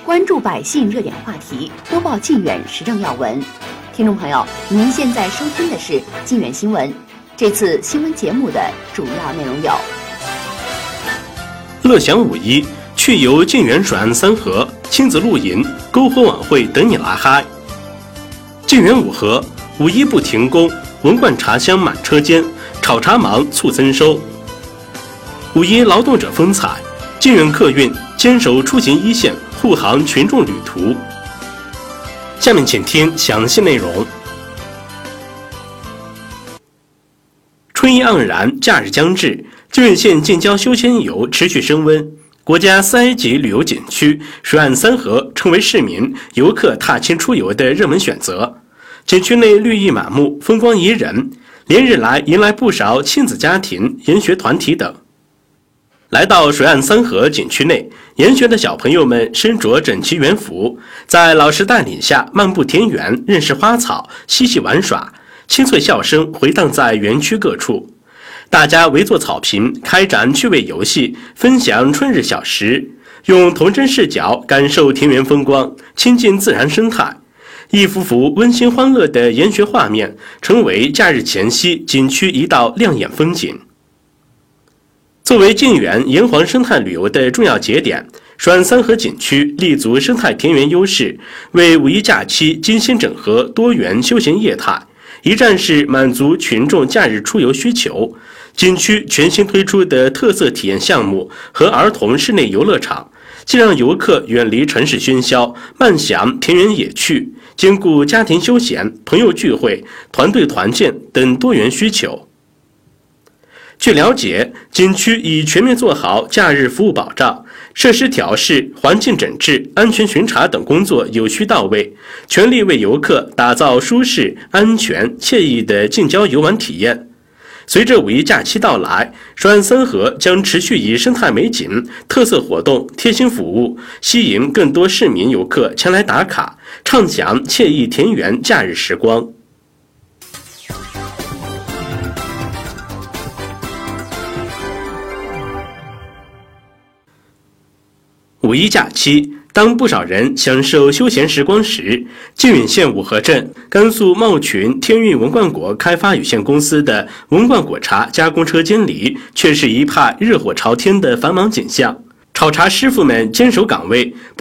关注百姓热点话题，播报靖远时政要闻。听众朋友，您现在收听的是靖远新闻。这次新闻节目的主要内容有： 乐享五一，去游靖远水岸三河，亲子露营、篝火晚会等你来嗨。靖远五河，五一不停工，文冠茶香满车间，炒茶忙促增收。五一劳动者风采，靖远客运坚守出行一线，护航群众旅途。下面请听详细内容。春意盎然，假日将至，靖远县近郊休闲游持续升温。国家4A级旅游景区水岸三河成为市民游客踏青出游的热门选择。景区内绿意满目，风光宜人，连日来迎来不少亲子家庭、研学团体等。来到水岸三河景区内，研学的小朋友们身着整齐园服，在老师带领下漫步田园，认识花草，嬉戏玩耍，清脆笑声回荡在园区各处。大家围坐草坪，开展趣味游戏，分享春日小食，用童真视角感受田园风光，亲近自然生态。一幅幅温馨欢乐的研学画面，成为假日前夕景区一道亮眼风景。作为靖远炎黄生态旅游的重要节点，水岸三河景区立足生态田园优势，为五一假期精心整合多元休闲业态，一站式满足群众假日出游需求。景区全新推出的特色体验项目和儿童室内游乐场，既让游客远离城市喧嚣，漫享田园野趣，兼顾家庭休闲、朋友聚会、团队团建等多元需求。据了解，景区已全面做好假日服务保障，设施调试、环境整治、安全巡查等工作有序到位，全力为游客打造舒适、安全、惬意的近郊游玩体验。随着五一假期到来，水岸三河将持续以生态美景、特色活动、贴心服务，吸引更多市民游客前来打卡，畅享惬意田园假日时光。五一假期，当不少人享受休闲时光时，靖远县五河镇甘肃茂群天运文冠果开发有限公司的文冠果茶加工车间里，却是一派热火朝天的繁忙景象。炒茶师傅们坚守岗位，